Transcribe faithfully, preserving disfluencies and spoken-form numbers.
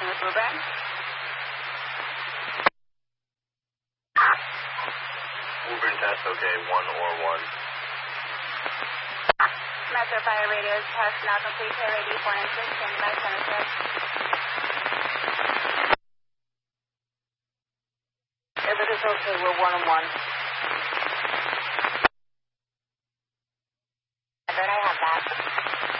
speaking with Ruben. Woburn test, okay, one or one. Metro Fire radio test now complete. K radio four nine six, standing by, center check. Everything's okay, we're one and one.